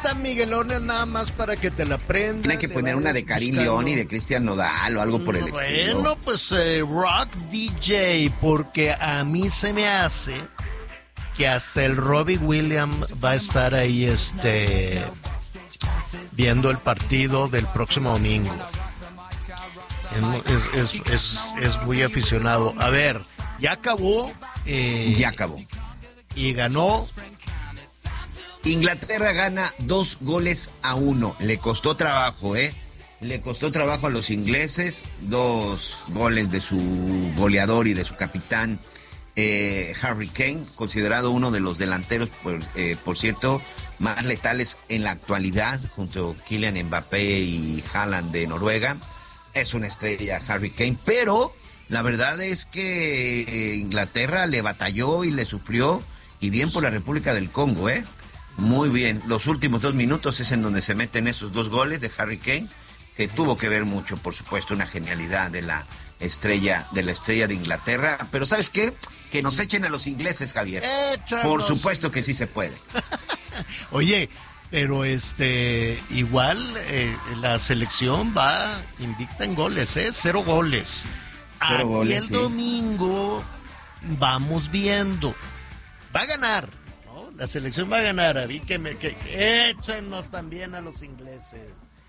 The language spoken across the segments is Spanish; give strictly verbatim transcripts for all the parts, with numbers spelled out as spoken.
están Miguelones nada más para que te la aprendas. Tiene que poner una de Karim León y de Cristian Nodal o algo por el bueno, estilo. Bueno, pues eh, Rock D J, porque a mí se me hace que hasta el Robbie Williams va a estar ahí este viendo el partido del próximo domingo. Es, es, es, es muy aficionado. A ver, ya acabó. Eh, ya acabó. Y ganó. Inglaterra gana dos goles a uno. Le costó trabajo, ¿eh? Le costó trabajo a los ingleses. Dos goles de su goleador y de su capitán, eh, Harry Kane, considerado uno de los delanteros, por, eh, por cierto, más letales en la actualidad, junto a Kylian Mbappé y Haaland de Noruega. Es una estrella Harry Kane, pero la verdad es que Inglaterra le batalló y le sufrió, y bien por la República del Congo, ¿eh? Muy bien. Los últimos dos minutos es en donde se meten esos dos goles de Harry Kane, que tuvo que ver mucho, por supuesto, una genialidad de la estrella, de la estrella de Inglaterra. Pero ¿sabes qué? Que nos echen a los ingleses, Javier. Échanos. Por supuesto que sí se puede. Oye, pero este, igual eh, la selección va invicta en goles, ¿eh? Cero goles. Cero Aquí goles, el sí. domingo vamos viendo. Va a ganar, ¿no? La selección va a ganar. A mí que me que, que échenos también a los ingleses.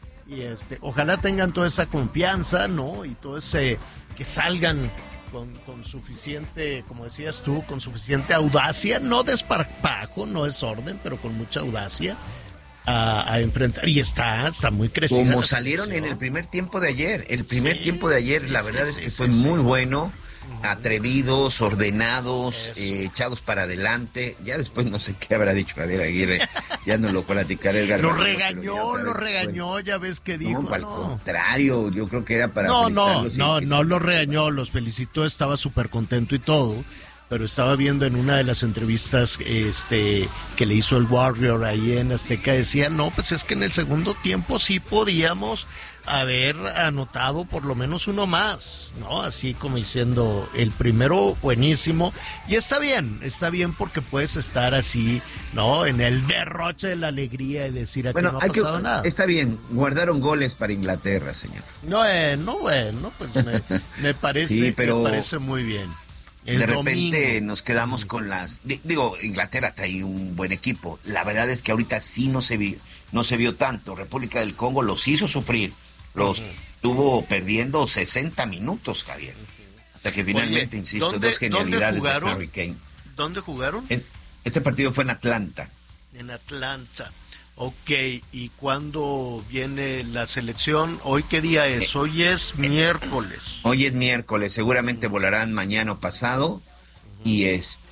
Y este, ojalá tengan toda esa confianza, ¿no? Y todo ese, que salgan con, con suficiente, como decías tú, con suficiente audacia, no desparpajo, no desorden, pero con mucha audacia. A, a enfrentar, y está, está muy crecido. Como salieron en el primer tiempo de ayer, el primer sí, tiempo de ayer, sí, la sí, verdad sí, es que sí, fue sí, muy sí. bueno, atrevidos, ordenados, eh, echados para adelante. Ya después no sé qué habrá dicho Javier Aguirre, ya no lo platicaré. El lo regañó, lo regañó, ya ves que dijo. No, al no. contrario, yo creo que era para No, no, felicitarlos y no, que no sí. lo regañó, los felicitó, estaba súper contento y todo, pero estaba viendo en una de las entrevistas este que le hizo el Warrior ahí en Azteca, decía, no, pues es que en el segundo tiempo sí podíamos haber anotado por lo menos uno más, ¿no? Así como diciendo, el primero buenísimo, y está bien, está bien porque puedes estar así, ¿no? En el derroche de la alegría y decir, aquí Bueno, no ha hay pasado que, nada. está bien, guardaron goles para Inglaterra, señor. No, eh, no, bueno, pues me, me parece, Sí, pero me parece muy bien. El de repente domingo. nos quedamos con las... Digo, Inglaterra trae un buen equipo. La verdad es que ahorita sí no se vio, no se vio tanto. República del Congo los hizo sufrir. Los uh-huh. tuvo perdiendo sesenta minutos, Javier. Uh-huh. Hasta que finalmente, Oye, insisto, ¿dónde, dos genialidades ¿dónde de Harry Kane. ¿Dónde jugaron? Es, este partido fue en Atlanta. En Atlanta. Ok, ¿y cuándo viene la selección? ¿Hoy qué día es? Hoy es miércoles. Hoy es miércoles, seguramente volarán mañana o pasado. Uh-huh. Y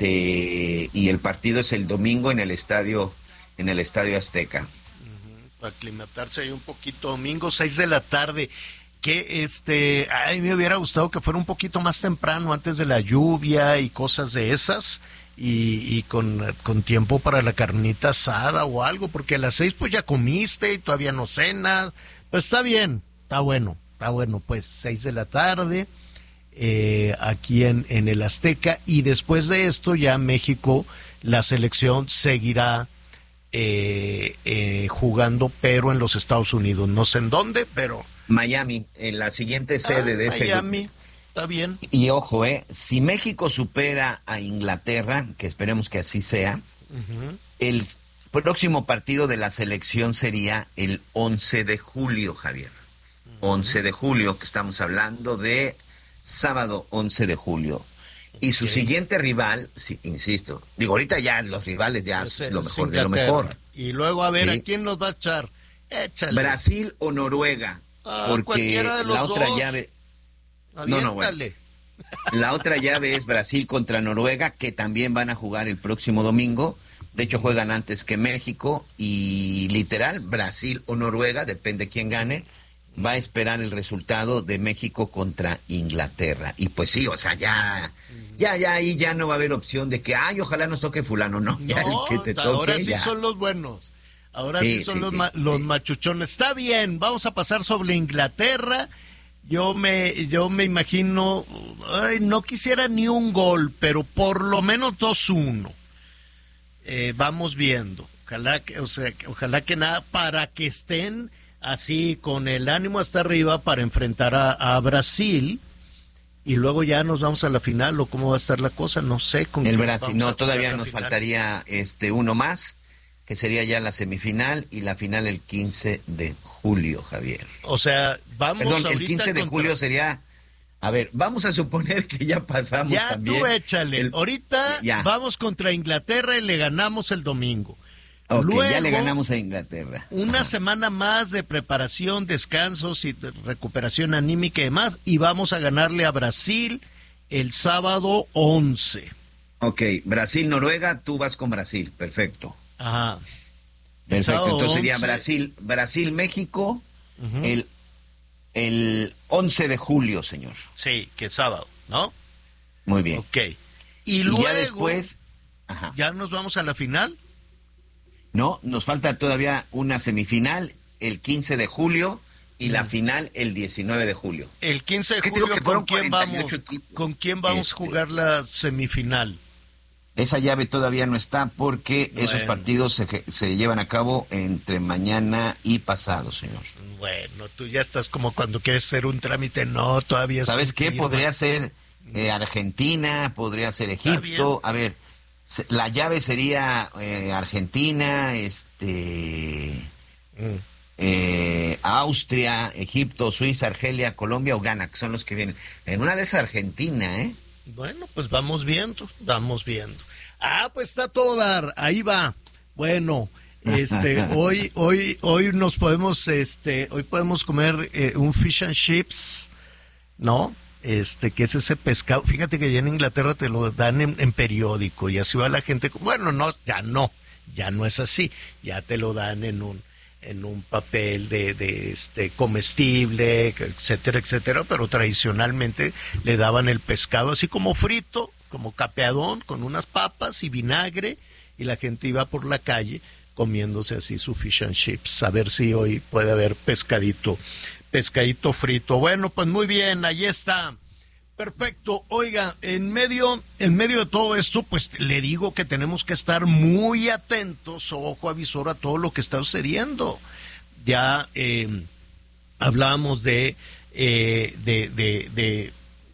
este y el partido es el domingo en el estadio en el Estadio Azteca. Uh-huh. Para aclimatarse ahí un poquito, domingo seis de la tarde. Que este, ay, me hubiera gustado que fuera un poquito más temprano, antes de la lluvia y cosas de esas. Y, y con, con tiempo para la carnita asada o algo, porque a las seis pues ya comiste y todavía no cenas. Pues está bien, está bueno, está bueno, pues seis de la tarde, eh, aquí en, en el Azteca, y después de esto ya México, la selección seguirá eh, eh, jugando, pero en los Estados Unidos, no sé en dónde, pero... Miami, en la siguiente sede ah, de ese Miami. Está bien. Y ojo, eh, si México supera a Inglaterra, que esperemos que así sea, uh-huh. el próximo partido de la selección sería el once de julio, Javier. Uh-huh. once de julio, que estamos hablando de sábado once de julio. Y su okay. siguiente rival, sí, insisto, digo, ahorita ya los rivales ya es lo mejor de lo mejor. Y luego a ver, ¿sí? ¿a quién nos va a echar? Échale. Brasil o Noruega, ah, porque de los la otra dos. llave... Aviéntale. No, no, bueno. La otra llave es Brasil contra Noruega, que también van a jugar el próximo domingo. De hecho, juegan antes que México y literal, Brasil o Noruega, depende quién gane, va a esperar el resultado de México contra Inglaterra. Y pues sí, o sea, ya, ya, ya ahí ya no va a haber opción de que, ay, ojalá nos toque fulano, no. Ya no, el que te ahora toque, sí ya. son los buenos. Ahora sí, sí son sí, los, sí, ma- sí. los machuchones. Está bien, vamos a pasar sobre Inglaterra. Yo me, yo me imagino, ay, no quisiera ni un gol, pero por lo menos dos uno. Eh, vamos viendo. ojalá que, o sea, ojalá que nada, para que estén así con el ánimo hasta arriba para enfrentar a, a Brasil, y luego ya nos vamos a la final, o cómo va a estar la cosa, no sé. Con el Brasil, no, todavía nos final. faltaría este uno más, que sería ya la semifinal, y la final el quince de julio, Javier. O sea, vamos Perdón, ahorita el quince de contra... julio sería... A ver, vamos a suponer que ya pasamos ya también. Ya tú échale. El... Ahorita ya. vamos contra Inglaterra y le ganamos el domingo. Ok, Luego, ya le ganamos a Inglaterra. Una Ajá. semana más de preparación, descansos y de recuperación anímica y demás, y vamos a ganarle a Brasil el sábado once. Ok, Brasil-Noruega, tú vas con Brasil, perfecto. Ajá. Perfecto, entonces sería Brasil, Brasil-México, uh-huh. el, el once de julio, señor. Sí, que es sábado, ¿no? Muy bien. Ok. Y, y luego, ya después... Ajá. ¿Ya nos vamos a la final? No, nos falta todavía una semifinal el quince de julio y mm. la final el diecinueve de julio. El quince de julio, ¿con quién vamos? Equipos. ¿Con quién vamos este, a jugar la semifinal? Esa llave todavía no está porque bueno. esos partidos se, se llevan a cabo entre mañana y pasado, señor. Bueno, tú ya estás como cuando quieres hacer un trámite, no, todavía... ¿Sabes qué? Podría ser eh, Argentina, podría ser Egipto, a ver... La llave sería eh, Argentina, este, mm. eh, Austria, Egipto, Suiza, Argelia, Colombia o Ghana, que son los que vienen. En una de esas Argentina, ¿eh? Bueno, pues vamos viendo, vamos viendo. Ah, pues está todo dar, ahí va. Bueno, este, hoy, hoy, hoy nos podemos, este, hoy podemos comer eh, un fish and chips, ¿no? Este, que es ese pescado, fíjate que allá en Inglaterra te lo dan en, en periódico y así va la gente, bueno, no, ya no, ya no es así, ya te lo dan en un, en un papel de, de este comestible, etcétera, etcétera, pero tradicionalmente le daban el pescado así como frito, como capeadón, con unas papas y vinagre, y la gente iba por la calle comiéndose así su fish and chips, a ver si hoy puede haber pescadito. Pescadito frito. Bueno, pues muy bien, ahí está. Perfecto. Oiga, en medio, en medio de todo esto, pues le digo que tenemos que estar muy atentos, ojo avisor a todo lo que está sucediendo. Ya eh, hablábamos de, eh, de, de, de,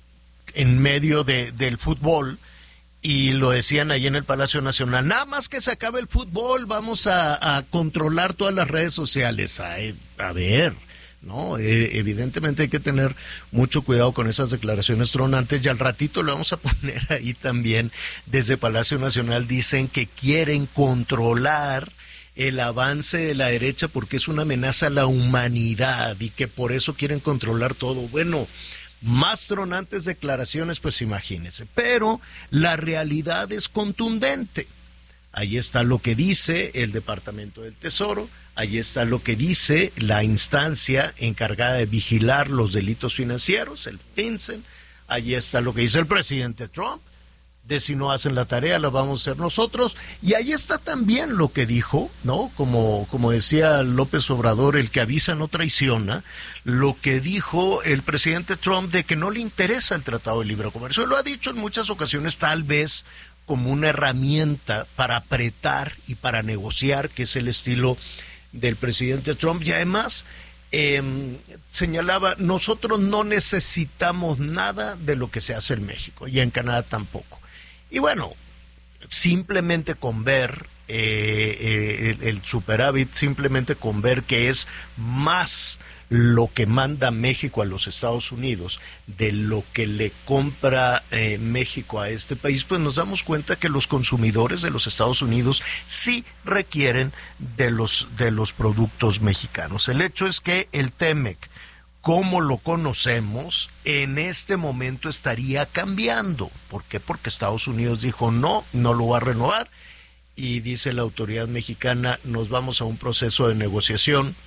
en medio de, del fútbol, y lo decían ahí en el Palacio Nacional, nada más que se acabe el fútbol, vamos a, a controlar todas las redes sociales. Ay, a ver... No, eh, evidentemente hay que tener mucho cuidado con esas declaraciones tronantes, y al ratito le vamos a poner ahí también, desde Palacio Nacional dicen que quieren controlar el avance de la derecha porque es una amenaza a la humanidad y que por eso quieren controlar todo. Bueno, más tronantes declaraciones, pues imagínense, pero la realidad es contundente. Ahí está lo que dice el Departamento del Tesoro, ahí está lo que dice la instancia encargada de vigilar los delitos financieros, el FinCEN, ahí está lo que dice el presidente Trump, de si no hacen la tarea la vamos a hacer nosotros, y ahí está también lo que dijo, ¿no? Como, como decía López Obrador, el que avisa no traiciona, lo que dijo el presidente Trump de que no le interesa el Tratado de Libre Comercio, lo ha dicho en muchas ocasiones, tal vez como una herramienta para apretar y para negociar, que es el estilo del presidente Trump, y además eh, señalaba, nosotros no necesitamos nada de lo que se hace en México, y en Canadá tampoco. Y bueno, simplemente con ver eh, eh, el, el superávit, simplemente con ver que es más lo que manda México a los Estados Unidos de lo que le compra eh, México a este país, pues nos damos cuenta que los consumidores de los Estados Unidos sí requieren de los de los productos mexicanos. El hecho es que el TEMEC, como lo conocemos, en este momento estaría cambiando. ¿Por qué? Porque Estados Unidos dijo no, no lo va a renovar, y dice la autoridad mexicana, nos vamos a un proceso de negociación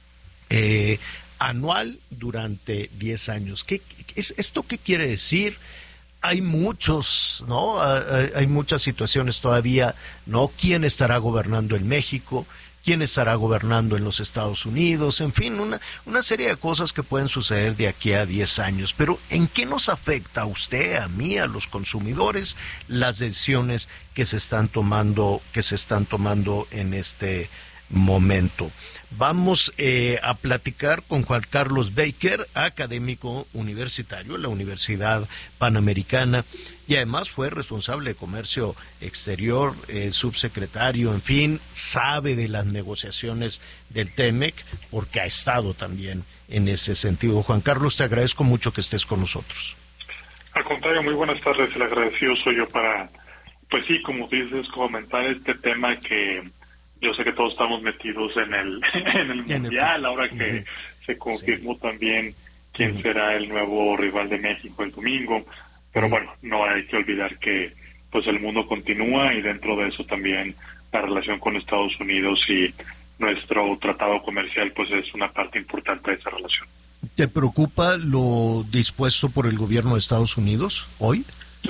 Eh, anual durante diez años. ¿Qué, es, ¿Esto qué quiere decir? Hay muchos, ¿no? Hay, hay muchas situaciones todavía, ¿no? ¿Quién estará gobernando en México? quién estará gobernando en los Estados Unidos, en fin, una, una serie de cosas que pueden suceder de aquí a diez años. Pero ¿en qué nos afecta a usted, a mí, a los consumidores, las decisiones que se están tomando, que se están tomando en este momento? Vamos eh, a platicar con Juan Carlos Baker, académico universitario en la Universidad Panamericana y además fue responsable de comercio exterior, eh, subsecretario, en fin, sabe de las negociaciones del TEMEC porque ha estado también en ese sentido. Juan Carlos, te agradezco mucho que estés con nosotros. Al contrario, muy buenas tardes, el agradecido soy yo para, pues sí, como dices, comentar este tema que yo sé que todos estamos metidos en el en el en mundial, el... ahora que uh-huh. se confirmó sí. también quién uh-huh. será el nuevo rival de México el domingo, pero uh-huh. bueno, no hay que olvidar que pues el mundo continúa y dentro de eso también la relación con Estados Unidos y nuestro tratado comercial pues es una parte importante de esa relación. ¿Te preocupa lo dispuesto por el gobierno de Estados Unidos hoy?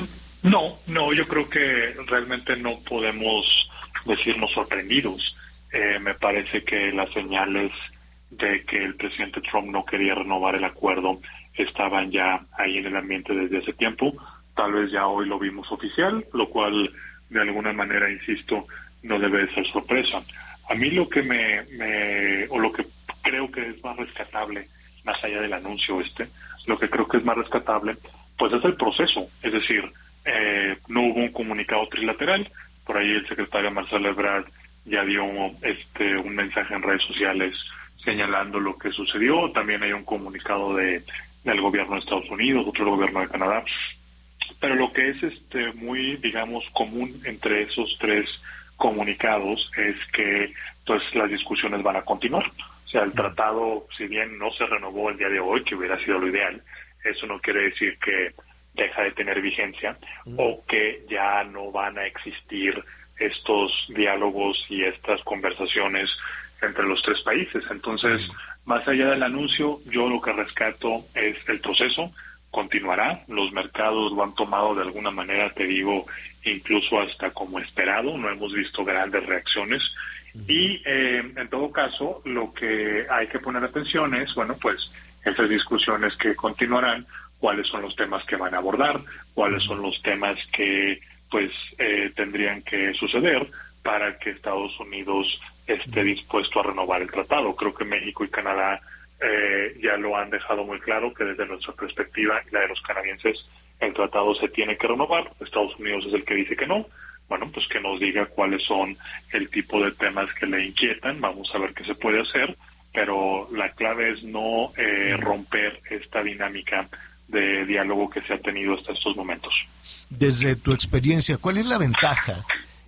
No, no, yo creo que realmente no podemos decirnos sorprendidos. Eh, me parece que las señales de que el presidente Trump no quería renovar el acuerdo estaban ya ahí en el ambiente desde hace tiempo. Tal vez ya hoy lo vimos oficial, lo cual de alguna manera, insisto, no debe de ser sorpresa. A mí lo que me, me o lo que creo que es más rescatable, más allá del anuncio este, lo que creo que es más rescatable, pues es el proceso. Es decir, eh, no hubo un comunicado trilateral. Por ahí el secretario Marcelo Ebrard ya dio este un mensaje en redes sociales señalando lo que sucedió. También hay un comunicado de del gobierno de Estados Unidos, otro del gobierno de Canadá. Pero lo que es este muy, digamos, común entre esos tres comunicados es que pues las discusiones van a continuar. O sea, el tratado, si bien no se renovó el día de hoy, que hubiera sido lo ideal, eso no quiere decir que deja de tener vigencia mm. o que ya no van a existir estos diálogos y estas conversaciones entre los tres países. Entonces, mm. más allá del anuncio, yo lo que rescato es el proceso, continuará, los mercados lo han tomado de alguna manera, te digo, incluso hasta como esperado, no hemos visto grandes reacciones, mm. y eh, en todo caso, lo que hay que poner atención es, bueno, pues, esas discusiones que continuarán, cuáles son los temas que van a abordar, cuáles son los temas que pues eh, tendrían que suceder para que Estados Unidos esté dispuesto a renovar el tratado. Creo que México y Canadá eh, ya lo han dejado muy claro, que desde nuestra perspectiva y la de los canadienses el tratado se tiene que renovar. Estados Unidos es el que dice que no. Bueno, pues que nos diga cuáles son el tipo de temas que le inquietan, vamos a ver qué se puede hacer, pero la clave es no eh, romper esta dinámica de diálogo que se ha tenido hasta estos momentos. Desde tu experiencia, ¿cuál es la ventaja?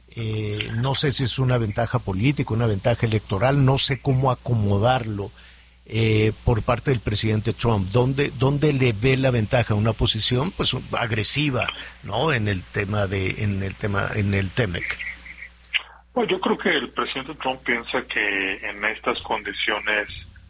Eh, no sé si es una ventaja política, una ventaja electoral, no sé cómo acomodarlo eh, por parte del presidente Trump. ¿Dónde, dónde le ve la ventaja? Una posición pues agresiva, ¿no? En el tema de, en el tema, en el TEMEC. Pues yo creo que el presidente Trump piensa que en estas condiciones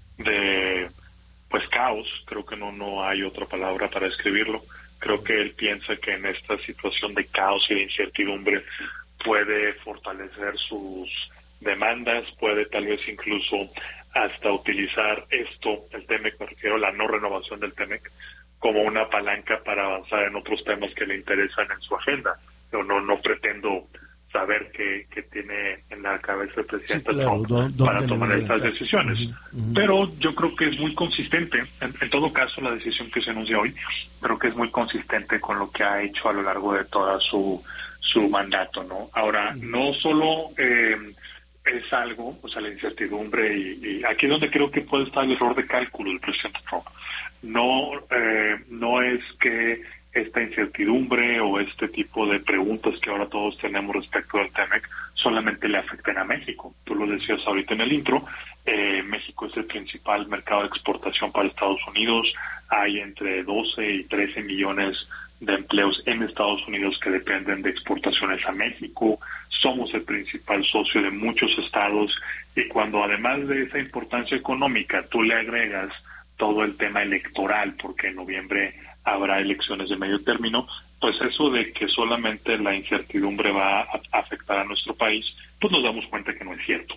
de pues caos, creo que no no hay otra palabra para describirlo, creo que él piensa que en esta situación de caos y de incertidumbre puede fortalecer sus demandas, puede tal vez incluso hasta utilizar esto, el TEMEC, me refiero a la no renovación del TEMEC, como una palanca para avanzar en otros temas que le interesan en su agenda. Yo no, no pretendo saber qué, qué tiene en la cabeza el presidente sí, claro, Trump para tomar estas decisiones. Uh-huh, uh-huh. Pero yo creo que es muy consistente, en, en todo caso la decisión que se anuncia hoy, creo que es muy consistente con lo que ha hecho a lo largo de toda su su mandato, ¿no? Ahora, uh-huh. no solo eh, es algo, o sea, la incertidumbre, y, y aquí es donde creo que puede estar el error de cálculo del presidente Trump. No, eh, no es que esta incertidumbre o este tipo de preguntas que ahora todos tenemos respecto al TEMEC solamente le afecten a México. Tú lo decías ahorita en el intro, eh, México es el principal mercado de exportación para Estados Unidos, hay entre doce y trece millones de empleos en Estados Unidos que dependen de exportaciones a México, somos el principal socio de muchos estados y cuando además de esa importancia económica tú le agregas todo el tema electoral, porque en noviembre habrá elecciones de medio término, pues eso de que solamente la incertidumbre va a afectar a nuestro país, pues nos damos cuenta que no es cierto.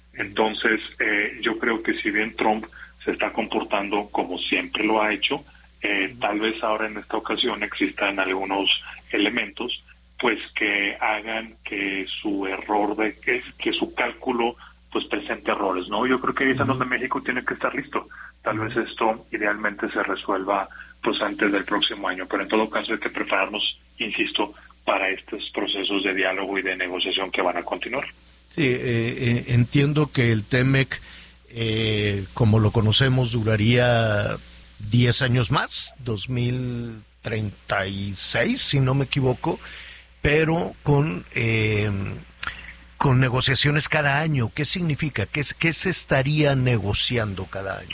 Entonces, eh, yo creo que si bien Trump se está comportando como siempre lo ha hecho, eh, tal vez ahora en esta ocasión existan algunos elementos pues que hagan que su error de que, que su cálculo pues presente errores, ¿no? Yo creo que ahí es donde México tiene que estar listo. Tal vez esto idealmente se resuelva pues antes del próximo año, pero en todo caso hay que prepararnos, insisto, para estos procesos de diálogo y de negociación que van a continuar. Sí, eh, eh, entiendo que el TEMEC, eh, como lo conocemos, duraría diez años más, dos mil treinta y seis, si no me equivoco, pero con eh, con negociaciones cada año. ¿Qué significa? ¿Qué, ¿Qué se estaría negociando cada año?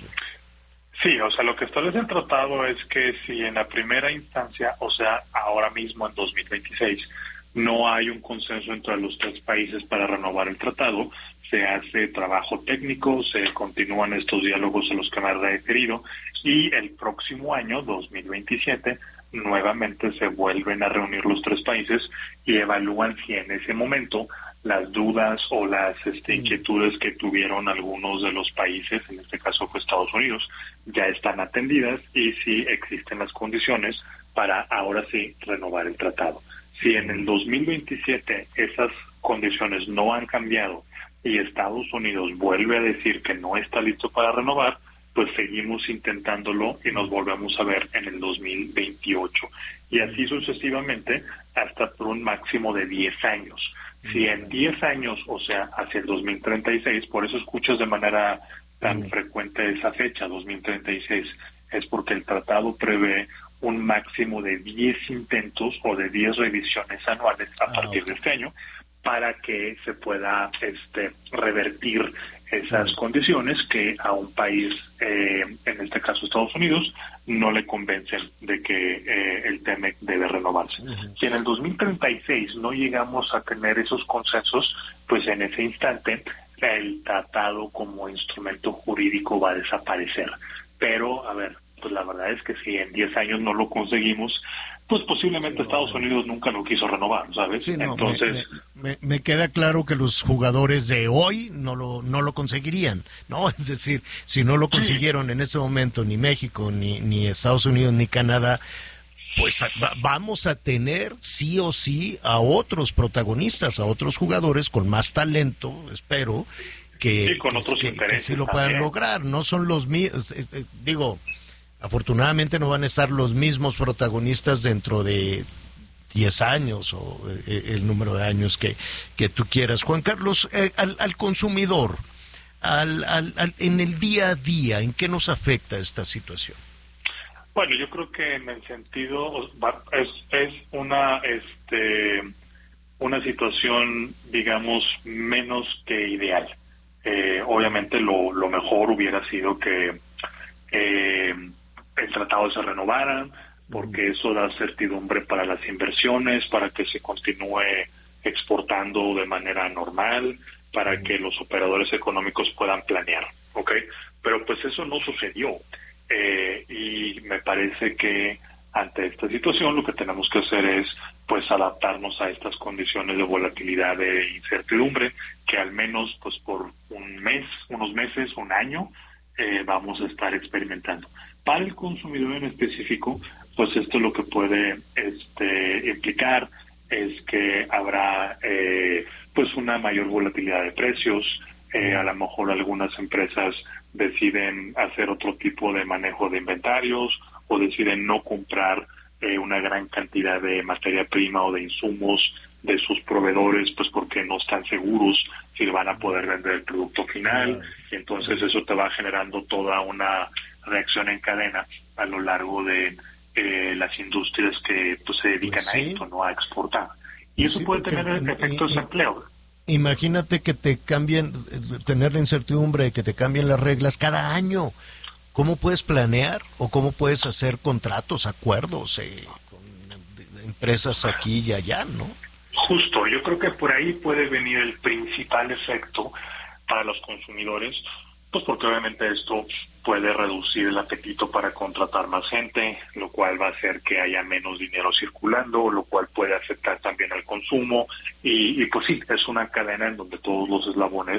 Sí, o sea, lo que establece el tratado es que si en la primera instancia, o sea, ahora mismo en dos mil veintiséis, no hay un consenso entre los tres países para renovar el tratado, se hace trabajo técnico, se continúan estos diálogos a los que me he referido, y el próximo año, dos mil veintisiete, nuevamente se vuelven a reunir los tres países y evalúan si en ese momento las dudas o las este, inquietudes que tuvieron algunos de los países, en este caso fue Estados Unidos, ya están atendidas y si existen las condiciones para ahora sí renovar el tratado. Si en el dos mil veintisiete esas condiciones no han cambiado y Estados Unidos vuelve a decir que no está listo para renovar, pues seguimos intentándolo y nos volvemos a ver en el dos mil veintiocho. Y así sucesivamente hasta por un máximo de diez años. Si en diez años, o sea, hacia el dos mil treinta y seis, por eso escuchas de manera tan frecuente esa fecha, dos mil treinta y seis, es porque el tratado prevé un máximo de diez intentos o de diez revisiones anuales a partir de este año para que se pueda este revertir esas condiciones que a un país, eh, en este caso Estados Unidos, no le convencen de que eh, el TEMEC debe renovarse. Uh-huh. Si en el dos mil treinta y seis no llegamos a tener esos consensos, pues en ese instante el tratado como instrumento jurídico va a desaparecer. Pero, a ver, pues la verdad es que si en diez años no lo conseguimos, pues posiblemente sí, Estados no, Unidos nunca lo quiso renovar, ¿sabes? Sí, no, Entonces, me, me, me queda claro que los jugadores de hoy no lo no lo conseguirían, ¿no? Es decir, si no lo consiguieron sí. en ese momento ni México, ni, ni Estados Unidos, ni Canadá, pues a, va, vamos a tener sí o sí a otros protagonistas, a otros jugadores con más talento, espero, que, sí, con que, otros que, que sí lo puedan también. lograr. No son los míos, eh, eh, digo... Afortunadamente no van a estar los mismos protagonistas dentro de diez años o eh, el número de años que, que tú quieras. Juan Carlos, eh, al, al consumidor, al, al, al, en el día a día, ¿en qué nos afecta esta situación? Bueno, yo creo que en el sentido, es, es una, este, una situación, digamos, menos que ideal. Eh, obviamente lo, lo mejor hubiera sido que... Eh, el tratado se renovara, porque eso da certidumbre para las inversiones, para que se continúe exportando de manera normal, para que los operadores económicos puedan planear, ¿ok? Pero pues eso no sucedió, eh, y me parece que ante esta situación lo que tenemos que hacer es pues adaptarnos a estas condiciones de volatilidad, de incertidumbre, que al menos pues por un mes, unos meses, un año, eh, vamos a estar experimentando. Para el consumidor en específico, pues esto lo que puede este, implicar es que habrá eh, pues una mayor volatilidad de precios, eh, a lo mejor algunas empresas deciden hacer otro tipo de manejo de inventarios o deciden no comprar eh, una gran cantidad de materia prima o de insumos de sus proveedores, pues porque no están seguros si van a poder vender el producto final, y entonces eso te va generando toda una reacción en cadena a lo largo de eh, las industrias que pues se dedican pues sí. a esto, no a exportar. Y pues eso sí, puede tener efectos de empleo. Imagínate que te cambien, tener la incertidumbre de que te cambien las reglas cada año. ¿Cómo puedes planear o cómo puedes hacer contratos, acuerdos eh, con empresas aquí y allá, no? Justo, yo creo que por ahí puede venir el principal efecto para los consumidores, pues porque obviamente esto puede reducir el apetito para contratar más gente, lo cual va a hacer que haya menos dinero circulando, lo cual puede afectar también al consumo, y, y pues sí, es una cadena en donde todos los eslabones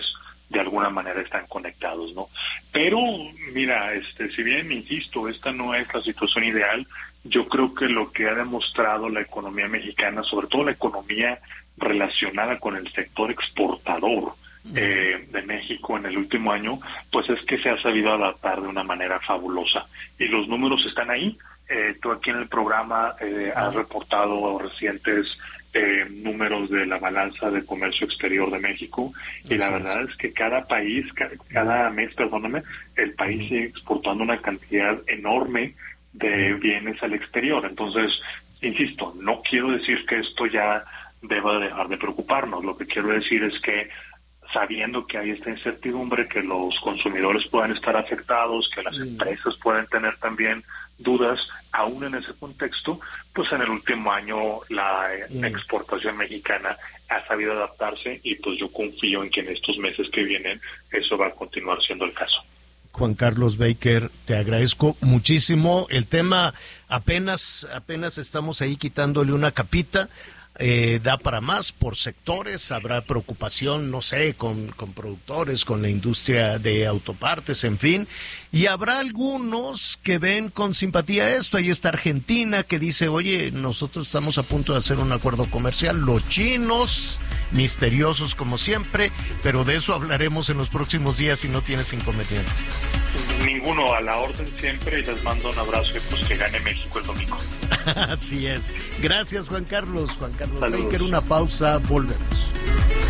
de alguna manera están conectados, ¿no? Pero, mira, este, si bien, insisto, esta no es la situación ideal, yo creo que lo que ha demostrado la economía mexicana, sobre todo la economía relacionada con el sector exportador eh, de México en el último año, pues es que se ha sabido adaptar de una manera fabulosa. Y los números están ahí. Eh, tú aquí en el programa eh, has reportado recientes eh, números de la balanza de comercio exterior de México, y la verdad es que cada país, cada, cada mes, perdóname, el país sigue exportando una cantidad enorme de bienes al exterior. Entonces, insisto, no quiero decir que esto ya deba dejar de preocuparnos. Lo que quiero decir es que, sabiendo que hay esta incertidumbre, que los consumidores puedan estar afectados, que las mm. empresas pueden tener también dudas, aún en ese contexto, pues en el último año la mm. exportación mexicana ha sabido adaptarse, y pues yo confío en que en estos meses que vienen eso va a continuar siendo el caso. Juan Carlos Baker, te agradezco muchísimo. El tema apenas, apenas estamos ahí quitándole una capita. Eh, da para más por sectores, habrá preocupación, no sé, con, con productores, con la industria de autopartes, en fin, y habrá algunos que ven con simpatía esto. Ahí está Argentina, que dice, oye, nosotros estamos a punto de hacer un acuerdo comercial, los chinos, misteriosos como siempre, pero de eso hablaremos en los próximos días si no tienes inconveniente. Ninguno, a la orden siempre, y les mando un abrazo y pues que gane México el domingo. Así es. Gracias, Juan Carlos. Juan Carlos Saludos. Baker, una pausa, volvemos.